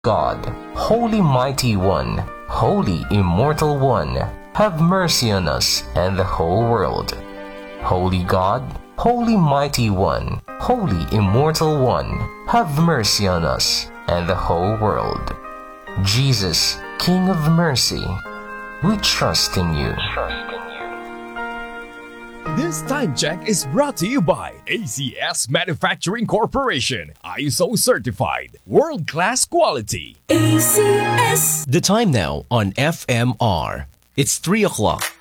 God, Holy Mighty One, Holy Immortal One, have mercy on us and the whole world. Holy God, Holy Mighty One, Holy Immortal One, have mercy on us and the whole world. Jesus, King of mercy, we trust in you. This time check is brought to you by ACS Manufacturing Corporation, ISO certified, world-class quality. ACS. The time now on FMR. It's 3 o'clock.